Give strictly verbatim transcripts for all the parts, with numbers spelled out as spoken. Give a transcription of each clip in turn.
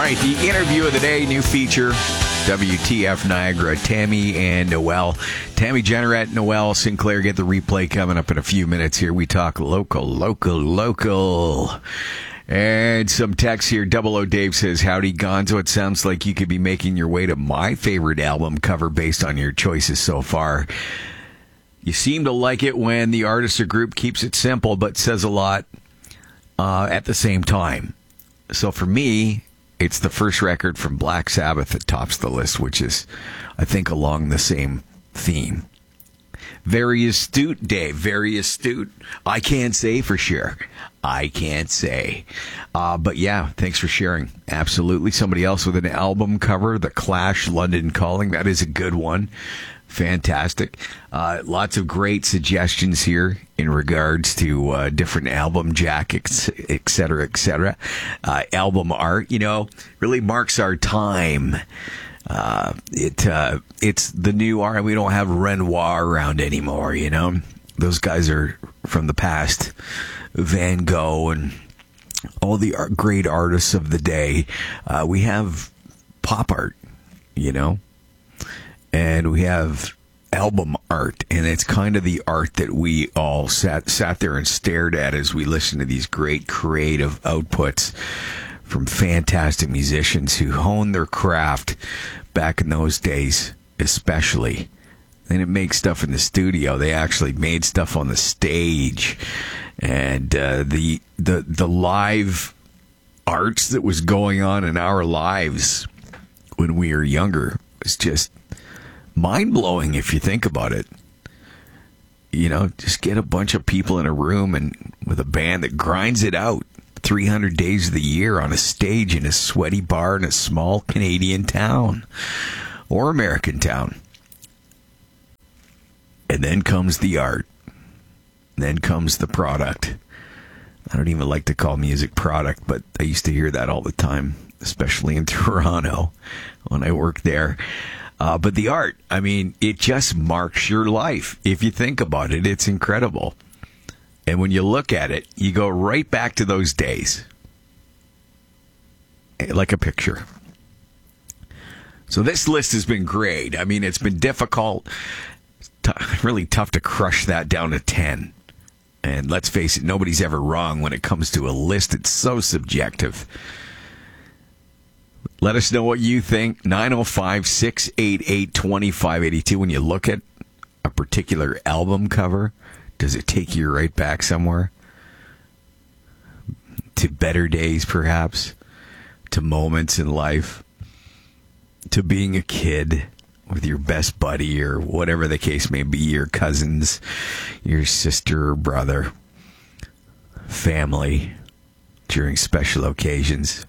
right, the interview of the day, new feature, W T F Niagara, Tammy and Noel. Tammy Jennerette, Noel Sinclair, get the replay coming up in a few minutes here. We talk local, local, local. And some text here. Double O Dave says, howdy, Gonzo. It sounds like you could be making your way to my favorite album cover based on your choices so far. You seem to like it when the artist or group keeps it simple but says a lot uh, at the same time. So for me, it's the first record from Black Sabbath that tops the list, which is, I think, along the same theme. Very astute, Dave. Very astute. I can't say for sure. I can't say. Uh, but yeah, thanks for sharing. Absolutely. Somebody else with an album cover, The Clash, London Calling. That is a good one. Fantastic. Uh, lots of great suggestions here in regards to uh, different album jackets, et cetera, et cetera. Uh, album art, you know, really marks our time. Uh, it uh, it's the new art. We don't have Renoir around anymore, you know. Those guys are from the past. Van Gogh and all the art, great artists of the day. Uh, we have pop art, you know. And we have album art, and it's kind of the art that we all sat sat there and stared at as we listened to these great creative outputs from fantastic musicians who honed their craft back in those days, especially. They didn't make stuff in the studio; they actually made stuff on the stage, and uh, the the the live arts that was going on in our lives when we were younger was just mind-blowing if you think about it. You know, just get a bunch of people in a room and with a band that grinds it out three hundred days of the year on a stage in a sweaty bar in a small Canadian town or American town. And then comes the art. Then comes the product. I don't even like to call music product, but I used to hear that all the time, especially in Toronto when I worked there. Uh, but the art, I mean, it just marks your life. If you think about it, it's incredible. And when you look at it, you go right back to those days. Like a picture. So this list has been great. I mean, it's been difficult. T- really tough to crush that down to ten. And let's face it, nobody's ever wrong when it comes to a list. It's so subjective. Let us know what you think. nine oh five, six eight eight, two five eight two. When you look at a particular album cover, does it take you right back somewhere? To better days, perhaps? To moments in life? To being a kid with your best buddy or whatever the case may be, your cousins, your sister or brother, family, during special occasions?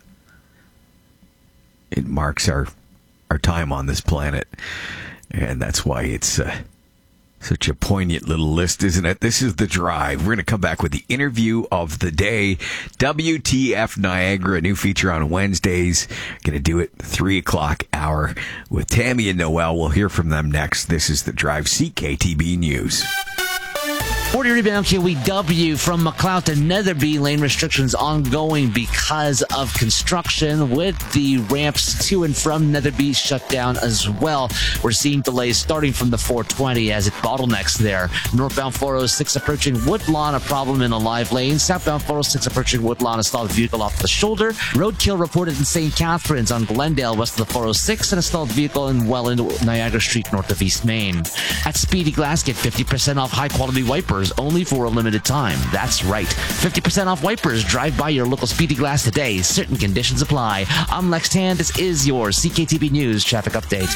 It marks our our time on this planet, and that's why it's uh, such a poignant little list, isn't it? This is The Drive. We're going to come back with the interview of the day. W T F Niagara, a new feature on Wednesdays. Going to do it three o'clock hour with Tammy and Noel. We'll hear from them next. This is The Drive, C K T B News. forty rebound K W W from McLeod to Netherby. Lane restrictions ongoing because of construction, with the ramps to and from Netherby shut down as well. We're seeing delays starting from the four twenty as it bottlenecks there. Northbound four oh six approaching Woodlawn, a problem in a live lane. Southbound four oh six approaching Woodlawn, a stalled vehicle off the shoulder. Roadkill reported in Saint Catharines on Glendale west of the four oh six, and a stalled vehicle in Welland, Niagara Street north of East Main. At Speedy Glass, get fifty percent off high-quality wipers only for a limited time. That's right. fifty percent off wipers. Drive by your local Speedy Glass today. Certain conditions apply. I'm Lex Tan. This is your C K T B News traffic update.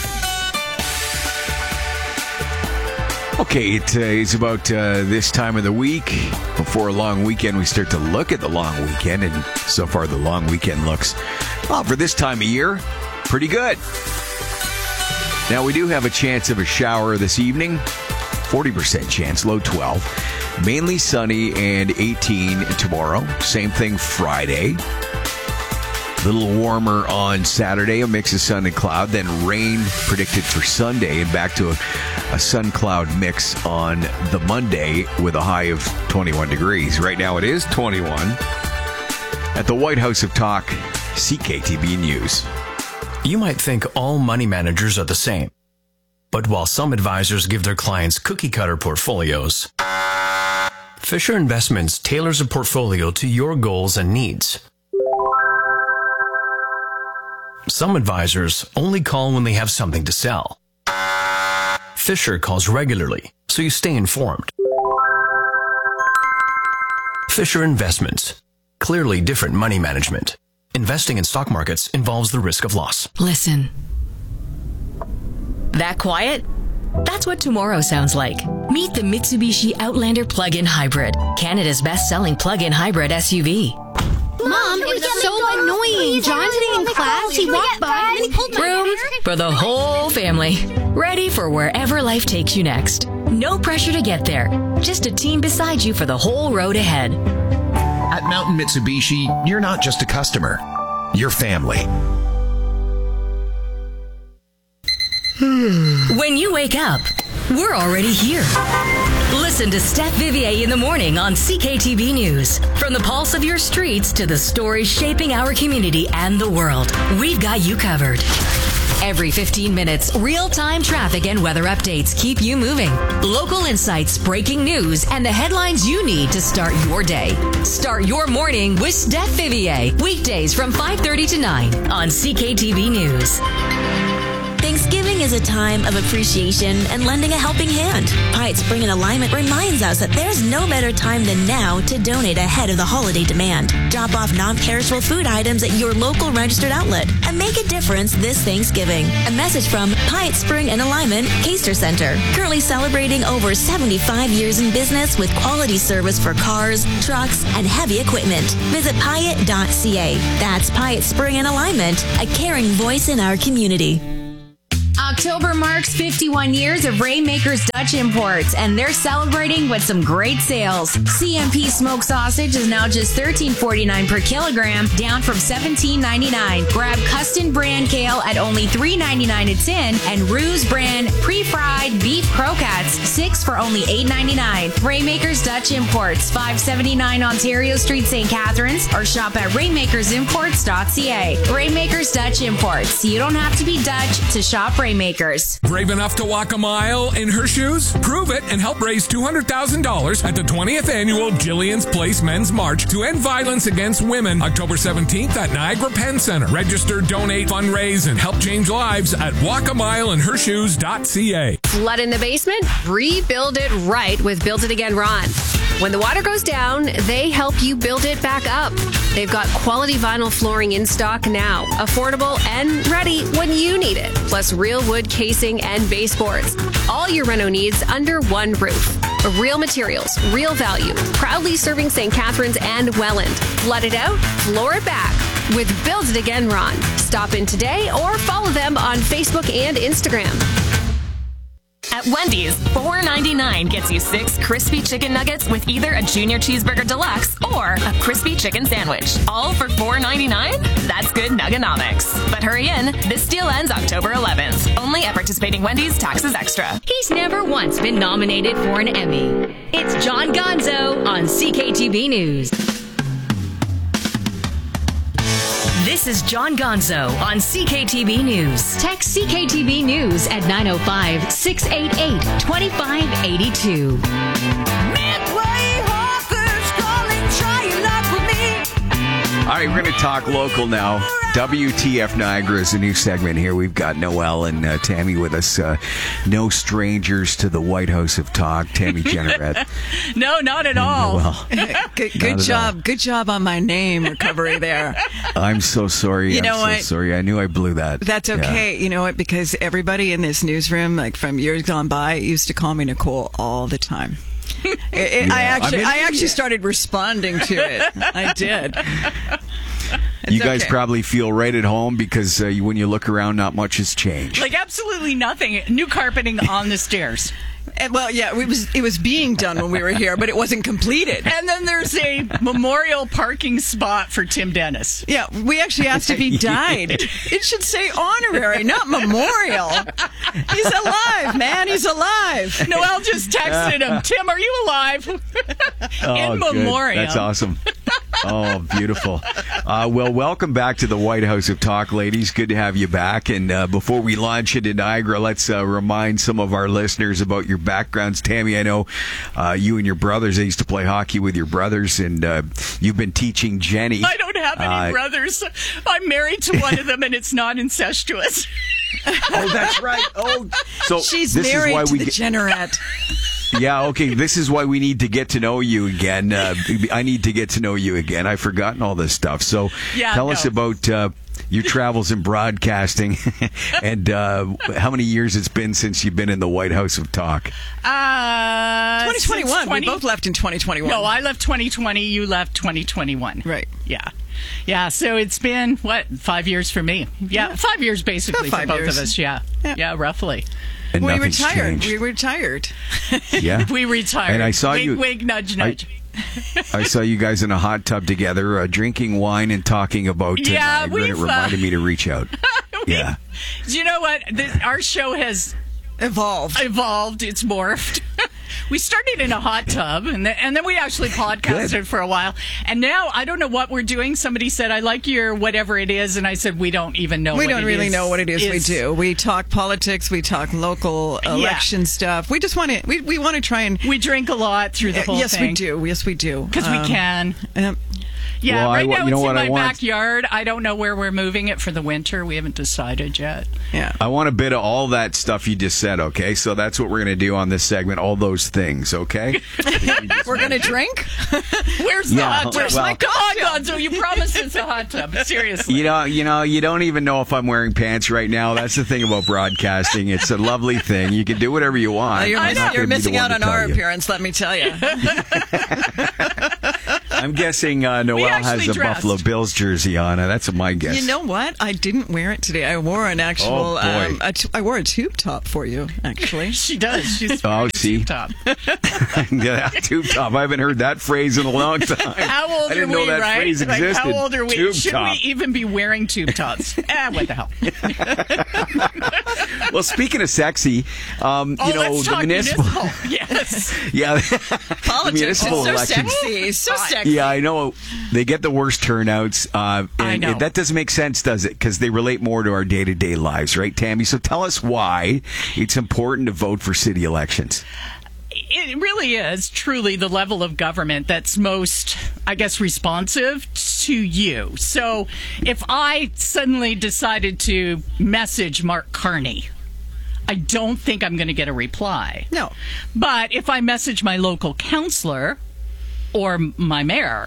Okay, it uh, is about uh, this time of the week. Before a long weekend, we start to look at the long weekend, and so far the long weekend looks, well, for this time of year, pretty good. Now, we do have a chance of a shower this evening. forty percent chance, low twelve. Mainly sunny and eighteen tomorrow. Same thing Friday. A little warmer on Saturday, a mix of sun and cloud. Then rain predicted for Sunday, and back to a, a sun-cloud mix on the Monday with a high of twenty-one degrees. Right now it is twenty-one. At the White House of Talk C K T B News. You might think all money managers are the same. But while some advisors give their clients cookie-cutter portfolios, Fisher Investments tailors a portfolio to your goals and needs. Some advisors only call when they have something to sell. Fisher calls regularly, so you stay informed. Fisher Investments. Clearly different money management. Investing in stock markets involves the risk of loss. Listen. That quiet? That's what tomorrow sounds like. Meet the Mitsubishi Outlander Plug-in Hybrid, Canada's best-selling plug-in hybrid S U V. Mom, it was so annoying. John sitting in class, he walked by and he pulled my Room hair. for the whole family. Ready for wherever life takes you next. No pressure to get there. Just a team beside you for the whole road ahead. At Mountain Mitsubishi, you're not just a customer. You're family. When you wake up, we're already here. Listen to Steph Vivier in the morning on C K T B News. From the pulse of your streets to the stories shaping our community and the world, we've got you covered. Every fifteen minutes, real-time traffic and weather updates keep you moving. Local insights, breaking news, and the headlines you need to start your day. Start your morning with Steph Vivier. Weekdays from five thirty to nine on C K T B News. Thanksgiving is a time of appreciation and lending a helping hand. Pyatt Spring and Alignment reminds us that there's no better time than now to donate ahead of the holiday demand. Drop off non-perishable food items at your local registered outlet and make a difference this Thanksgiving. A message from Pyatt Spring and Alignment Caster Center, currently celebrating over seventy-five years in business with quality service for cars, trucks, and heavy equipment. Visit Pyatt dot C A. That's Pyatt Spring and Alignment, a caring voice in our community. October marks fifty-one years of Rainmakers Dutch Imports, and they're celebrating with some great sales. C M P smoked sausage is now just thirteen forty-nine per kilogram, down from seventeen ninety-nine. Grab Custom brand kale at only three ninety-nine a tin, and Ruse brand pre-fried beef croquettes, six for only eight ninety-nine. Rainmakers Dutch Imports, five seventy-nine Ontario Street, Saint Catharines, or shop at rainmakers imports dot c a. Rainmakers Dutch Imports. You don't have to be Dutch to shop Rainmakers. Brave enough to walk a mile in her shoes? Prove it and help raise two hundred thousand dollars at the twentieth Annual Jillian's Place Men's March to End Violence Against Women, October seventeenth at Niagara Penn Center. Register, donate, fundraise, and help change lives at walk a mile in her shoes dot c a. Flood in the basement? Rebuild it right with Build It Again Ron. When the water goes down, they help you build it back up. They've got quality vinyl flooring in stock now, affordable and ready when you need it, plus real wood casing and baseboards. All your reno needs under one roof. Real materials, real value, proudly serving Saint Catharines and Welland. Flood it out, floor it back with Build It Again Ron. Stop in today or follow them on Facebook and Instagram. At Wendy's, four ninety-nine gets you six crispy chicken nuggets with either a junior cheeseburger deluxe or a crispy chicken sandwich. All for four ninety-nine? That's good nuggenomics. But hurry in, this deal ends October eleventh. Only at participating Wendy's, taxes extra. He's never once been nominated for an Emmy. It's John Gonzo on C K T B News. This is John Gonzo on C K T B News. Text C K T B News at nine oh five, six eight eight, two five eight two. All right, we're going to talk local now. W T F Niagara is a new segment here. We've got Noelle and uh, Tammy with us. Uh, no strangers to the White House of Talk. Tammy Jenneret. No, not at all. Well, good good job. All. Good job on my name recovery there. I'm so sorry. You I'm know so what? sorry. I knew I blew that. That's okay. Yeah. You know what? Because everybody in this newsroom, like from years gone by, used to call me Nicole all the time. It, it, yeah. I actually, I, mean, I actually yeah. started responding to it. I did. It's you guys okay. probably feel right at home because uh, you, when you look around, not much has changed. Like absolutely nothing. New carpeting on the stairs. And, well, yeah, it was it was being done when we were here, but it wasn't completed. And then there's a memorial parking spot for Tim Dennis. Yeah, we actually asked if he died. It should say honorary, not memorial. He's alive, man. He's alive. Noelle just texted him, Tim, are you alive? Oh, In good. memoriam. That's awesome. Oh, beautiful. Uh, well, welcome back to the White House of Talk, ladies. Good to have you back. And uh, before we launch into Niagara, let's uh, remind some of our listeners about your backgrounds. Tammy, I know uh, you and your brothers, I used to play hockey with your brothers, and uh, you've been teaching Jenny. I don't have any uh, brothers. I'm married to one of them, and it's not incestuous. Oh, that's right. Oh, so she's this married is why to we the get- Generette. Yeah, okay. This is why we need to get to know you again. Uh, I need to get to know you again. I've forgotten all this stuff. So Yeah, tell no. us about uh, your travels in broadcasting and uh, how many years it's been since you've been in the White House of Talk. Uh, twenty twenty-one. since twenty We both left in twenty twenty-one. No, I left twenty twenty. You left twenty twenty-one. Right. Yeah. Yeah. So it's been, what, five years for me? Yeah. Yeah. Five years basically About for five both years. of us. Yeah. Yeah. Yeah, roughly. And we nothing's retired. changed. We retired. Yeah. We retired. And I saw wink, you- Wink, nudge, I- nudge. I saw you guys in a hot tub together, uh, drinking wine and talking about uh, Yeah, Niagara, and it we've, uh, reminded me to reach out. Yeah. Do you know what? This, our show has Evolved. evolved. It's morphed. We started in a hot tub, and then, and then we actually podcasted Good. for a while. And now I don't know what we're doing. Somebody said, I like your whatever it is. And I said, we don't even know We what don't it really is. know what it is, we It's- do. We talk politics. We talk local election stuff. We just want to. We, we want to try and. We drink a lot through the Uh, whole yes, thing. we do. Yes, we do. Because we Um, can. um, Yeah, Well, I right wa- now you know it's what in I my want? backyard. I don't know where we're moving it for the winter. We haven't decided yet. Yeah. I want a bit of all that stuff you just said, okay? So that's what we're going to do on this segment, all those things, okay? We're going to drink? Where's the Yeah, hot tub? well- Like, come on, Gonzo, you promised us a hot tub. Seriously. You know, you know, you don't even know if I'm wearing pants right now. That's the thing about broadcasting. It's a lovely thing. You can do whatever you want. Oh, you're I'm miss- not you're gonna be the missing one out to on our tell you. appearance, let me tell you. I'm guessing uh, Noel has actually a dressed. Buffalo Bills jersey on. Uh, That's my guess. You know what? I didn't wear it today. I wore an actual. Oh, boy. um, a t- I wore a tube top for you, actually. She does. She's Oh, see, tube top. yeah, tube top. I haven't heard that phrase in a long time. How old I didn't are know we, that right? phrase Like, existed. how old are we? Tube Should top. we even be wearing tube tops? ah, what the hell? Well, speaking of sexy, um, Oh, you know let's the talk municipal. municipal. Yes. Yeah, Politics. municipal It's so elections. sexy. So sexy. Yeah, I know they get the worst turnouts. Uh, and I know. that doesn't make sense, does it? Because they relate more to our day to day lives, right, Tammy? So tell us why it's important to vote for city elections. It really is truly the level of government that's most, I guess, responsive to you. So if I suddenly decided to message Mark Carney, I don't think I'm going to get a reply. No. But if I message my local councillor or my mayor,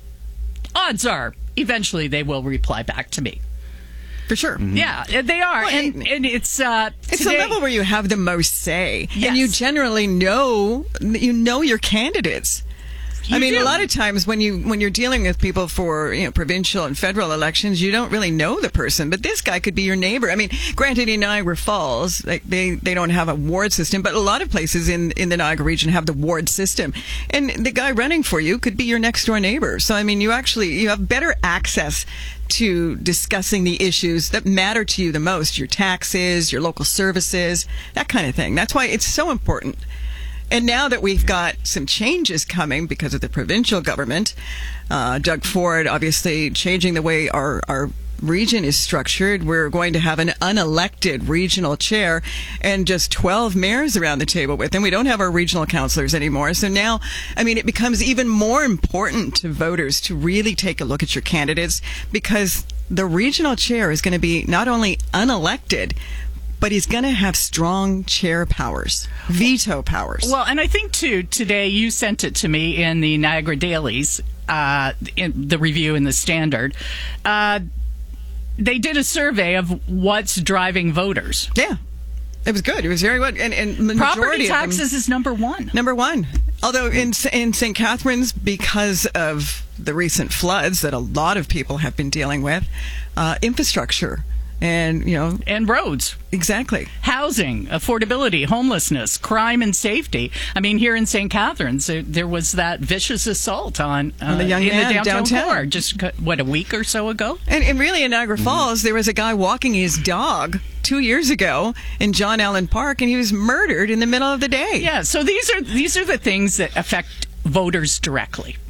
odds are eventually they will reply back to me. For sure. Yeah, they are. Well, and, and it's uh, It's today- the level where you have the most say, Yes. and you generally know you know your candidates. I You mean, do. a lot of times when you when you're dealing with people for you know provincial and federal elections, you don't really know the person. But this guy could be your neighbor. I mean, granted, in Niagara Falls, like they, they don't have a ward system, but a lot of places in in the Niagara region have the ward system, and the guy running for you could be your next door neighbor. So I mean, you actually you have better access to discussing the issues that matter to you the most: your taxes, your local services, that kind of thing. That's why it's so important. And now that we've got some changes coming because of the provincial government, uh, Doug Ford obviously changing the way our, our region is structured. We're going to have an unelected regional chair and just twelve mayors around the table with him. We don't have our regional councillors anymore. So now, I mean, it becomes even more important to voters to really take a look at your candidates, because the regional chair is going to be not only unelected, but he's going to have strong chair powers, veto powers. Well, and I think, too, today you sent it to me in the Niagara Dailies, uh, in the review in the Standard. Uh, they did a survey of what's driving voters. Yeah. It was good. It was very good. And, and the Property majority of them- taxes is number one. Number one. Although in in Saint Catharines, because of the recent floods that a lot of people have been dealing with, uh, infrastructure and, you know... And roads. Exactly. Housing, affordability, homelessness, crime and safety. I mean, here in Saint Catharines, there, there was that vicious assault on, uh, On the young in man the downtown, downtown. core just, what, a week or so ago? And, and really, in Niagara Falls, there was a guy walking his dog two years ago in John Allen Park, and he was murdered in the middle of the day. Yeah, so these are these are the things that affect voters directly. Yeah.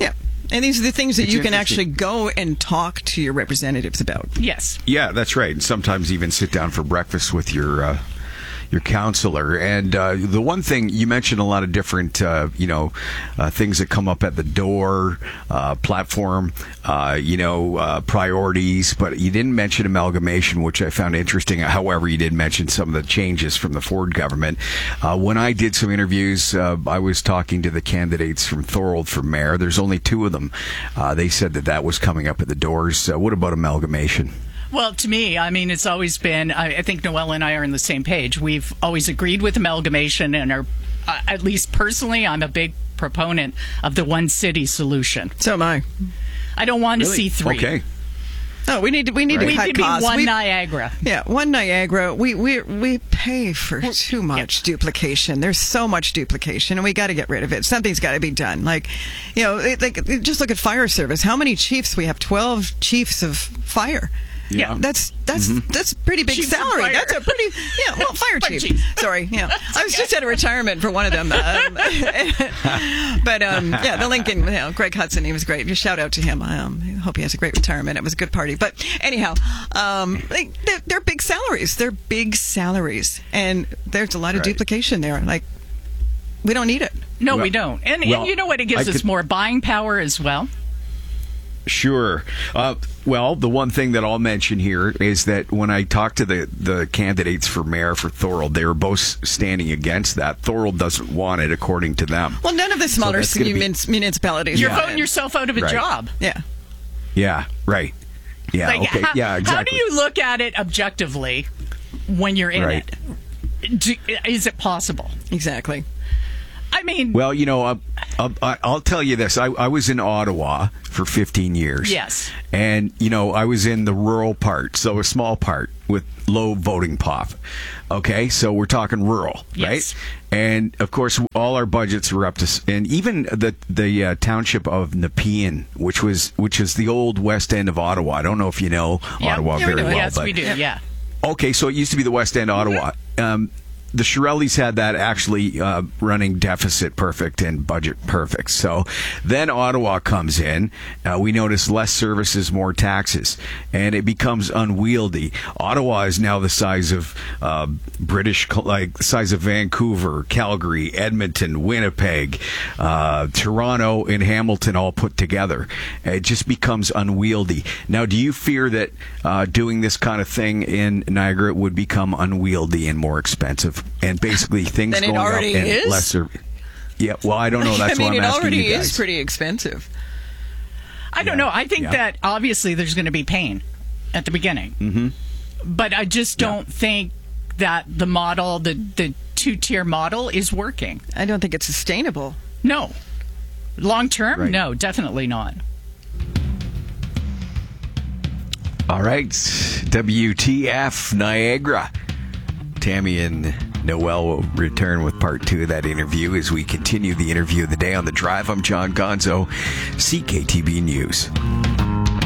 And these are the things that It's you can interesting. actually go and talk to your representatives about. Yes. Yeah, that's right. And sometimes even sit down for breakfast with your uh, your counselor. And uh, the one thing you mentioned, a lot of different, uh, you know, uh, things that come up at the door, uh, platform, uh, you know, uh, priorities. But you didn't mention amalgamation, which I found interesting. However, you did mention some of the changes from the Ford government. Uh, when I did some interviews, uh, I was talking to the candidates from Thorold for mayor. There's only two of them. Uh, they said that that was coming up at the doors. Uh, what about amalgamation? Well, to me, I mean, it's always been, I, I think Noelle and I are on the same page. We've always agreed with amalgamation and are, uh, at least personally, I'm a big proponent of the one city solution. So am I. I don't want Really? to see three. Okay. No, we need to. We need Right. to We cut could be costs. one We- Niagara. Yeah, one Niagara. We we we pay for too much duplication. There's so much duplication, and we got to get rid of it. Something's got to be done. Like, you know, it, like just look at fire service. How many chiefs we have? Twelve chiefs of fire. Yeah. That's that's Mm-hmm. that's a pretty big Chiefs of salary. fire. That's a pretty yeah. Well, fire Fire chief. chief. Sorry. Yeah, I was just at a retirement for one of them. Um, but um, yeah, the Lincoln. You know, Greg Hudson. He was great. Just shout out to him. Um, I hope he has a great retirement. It was a good party. But anyhow, um, they, they're, they're big salaries. They're big salaries, and there's a lot of Right. duplication there. Like, we don't need it. No, Well- we don't. And, well, and you know what? It gives I us could- more buying power as well. Sure. Uh, well, the one thing that I'll mention here is that when I talked to the, the candidates for mayor for Thorold, they were both standing against that. Thorold doesn't want it, according to them. Well, none of the smaller that's gonna be- mun- municipalities. You're want voting it. yourself out of a Right. job. Yeah. Yeah, right. Yeah, Like, okay. how, yeah, exactly. how do you look at it objectively when you're in Right. it? Do, is it possible? Exactly. I mean, Well, you know, uh, uh, I- I'll tell you this. I, I was in Ottawa for fifteen years. Yes. And, you know, I was in the rural part, so a small part with low voting pop. Okay, so we're talking rural, Yes. right? And, of course, all our budgets were up to... s- And even the the uh, township of Nepean, which was which is the old west end of Ottawa. I don't know if you know yeah. Ottawa Yeah, we very do. well. Yes, but we do. Yeah. Okay, so it used to be the West End Ottawa. Um, the Shirellis had that actually uh, running deficit perfect and budget perfect. So then Ottawa comes in. Uh, we notice less services, more taxes, and it becomes unwieldy. Ottawa is now the size of uh, British, like the size of Vancouver, Calgary, Edmonton, Winnipeg, uh, Toronto, and Hamilton all put together. It just becomes unwieldy. Now, do you fear that uh, doing this kind of thing in Niagara would become unwieldy and more expensive? And basically things Then it going already up and is? lesser. Yeah, well, I don't know. That's I mean, why I'm it asking already you guys. is pretty expensive. I don't know. I think Yeah. that obviously there's going to be pain at the beginning. Mm-hmm. But I just don't think that the model, the, the two-tier model, is working. I don't think it's sustainable. No. Long term? Right. No, definitely not. All right, W T F Niagara. Tammy and Noelle will return with part two of that interview as we continue the interview of the day on The Drive. I'm John Gonzo, C K T B News.